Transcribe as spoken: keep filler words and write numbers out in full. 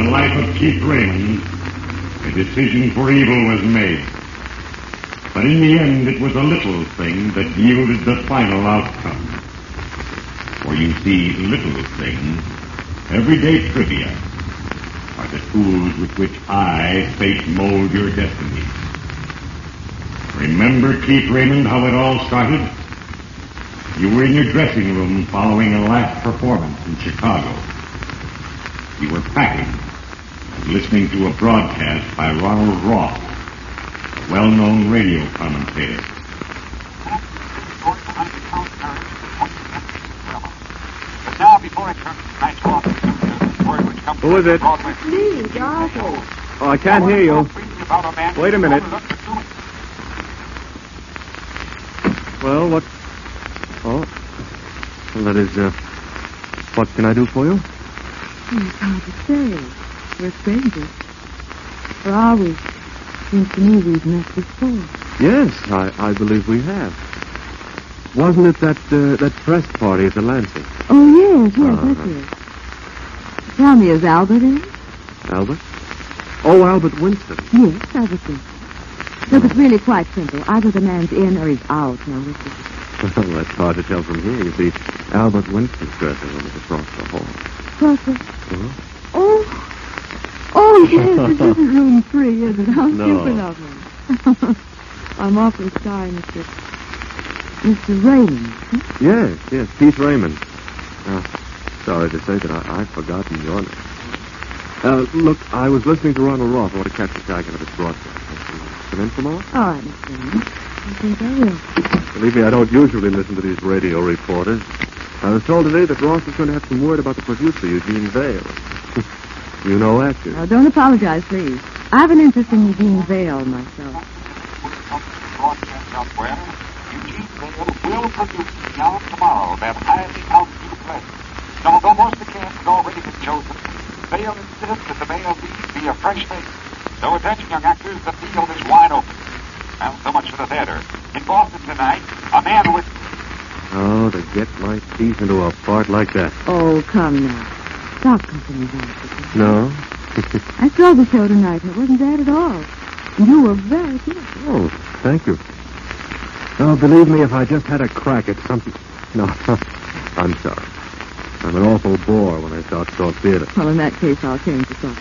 the life of Keith Raymond, a decision for evil was made. But in the end, it was a little thing that yielded the final outcome. For you see, little things, everyday trivia, are the tools with which I, fate, mold your destiny. Remember, Keith Raymond, how it all started? You were in your dressing room following a last performance in Chicago. You were packing and listening to a broadcast by Ronald Roth, a well-known radio commentator. But now, before I turn to tonight's word which comes Who is it? It's me, Dorothy. Oh, I can't hear you. Wait a minute. Well, what... Oh, well, that is, uh... what can I do for you? Oh, it's hard to say. We're strangers. Or are we? Seems to me we've met before. Yes, I, I believe we have. Wasn't it that, uh, that press party at the Lansing? Oh, yes, yes, Uh-huh. that's it. Tell me, is Albert in? Albert? Oh, Albert Winston. Yes, Albert Winston. Look, it's really quite simple. Either the man's in or he's out. Now, which is it? Well, that's hard to tell from here. You see, Albert Winston's dressing room is across the hall. Crossway. Huh? Oh, oh, yes, this isn't room three, is it? How No. stupid of me. I'm awfully sorry, Mister Mister Raymond. Yes, yes, Keith Raymond. Uh, sorry to say that I, I've forgotten your name. Uh, look, I was listening to Ronald Roth. I want to catch the tagging of his broadcast. Come in tomorrow? All right, Mister Raymond. I think I will. Believe me, I don't usually listen to these radio reporters. I was told today that Roth is going to have some word about the producer, Eugene Vale. You know that, do you? Now, don't apologize, please. I have an interest in Eugene Vale myself. broadcast elsewhere, Eugene Vale will produce now tomorrow that highly altitude play. And although most of the cast has already been chosen, Vale insists that the male lead be a fresh face. So attention, young actors, the field is wide open. Well, so much for the theater. In Boston tonight, a man with... Oh, to get my teeth into a part like that. Oh, come now. Stop company that. No? I saw the show tonight, and it wasn't bad at all. You were very good. Oh, thank you. Oh, believe me, if I just had a crack at something... No, I'm sorry. I'm an awful bore when I start to talk theater. Well, in that case, I'll change the subject.